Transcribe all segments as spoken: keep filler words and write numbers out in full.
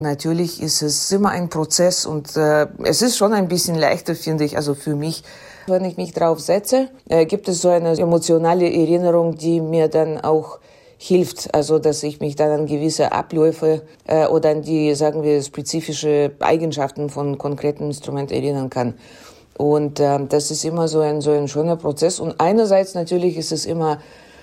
Natürlich ist es immer ein Prozess und äh, es ist schon ein bisschen leichter, finde ich, also für mich. Wenn ich mich drauf setze, äh, gibt es so eine emotionale Erinnerung, die mir dann auch hilft, also dass ich mich dann an gewisse Abläufe äh, oder an die, sagen wir, spezifische Eigenschaften von konkreten Instrumenten erinnern kann. Und äh, das ist immer so ein, so ein schöner Prozess. Und einerseits natürlich ist es immer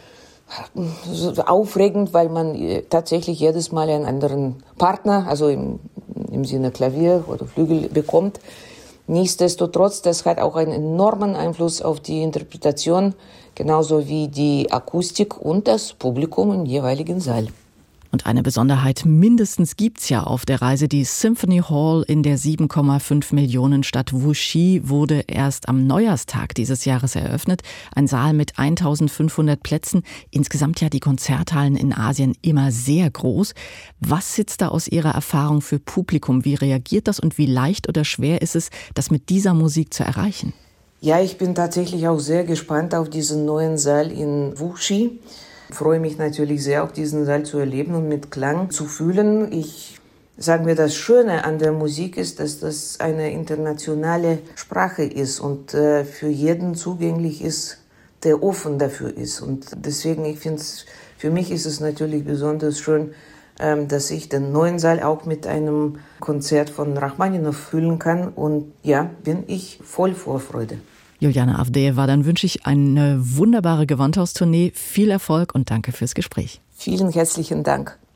aufregend, weil man tatsächlich jedes Mal einen anderen Partner, also im, im Sinne Klavier oder Flügel, bekommt. Nichtsdestotrotz, das hat auch einen enormen Einfluss auf die Interpretation, genauso wie die Akustik und das Publikum im jeweiligen Saal. Und eine Besonderheit mindestens gibt's ja auf der Reise. Die Symphony Hall in der sieben Komma fünf Millionen Stadt Wuxi wurde erst am Neujahrstag dieses Jahres eröffnet. Ein Saal mit eintausendfünfhundert Plätzen. Insgesamt ja die Konzerthallen in Asien immer sehr groß. Was sitzt da aus Ihrer Erfahrung für Publikum? Wie reagiert das und wie leicht oder schwer ist es, das mit dieser Musik zu erreichen? Ja, ich bin tatsächlich auch sehr gespannt auf diesen neuen Saal in Wuxi. Ich freue mich natürlich sehr, auch diesen Saal zu erleben und mit Klang zu fühlen. Ich sage mir, das Schöne an der Musik ist, dass das eine internationale Sprache ist und äh, für jeden zugänglich ist, der offen dafür ist. Und deswegen, ich finde es, für mich ist es natürlich besonders schön, ähm, dass ich den neuen Saal auch mit einem Konzert von Rachmaninow füllen kann. Und ja, bin ich voll Vorfreude. Juliana Avdejewa, dann wünsche ich eine wunderbare Gewandhaustournee, viel Erfolg und danke fürs Gespräch. Vielen herzlichen Dank.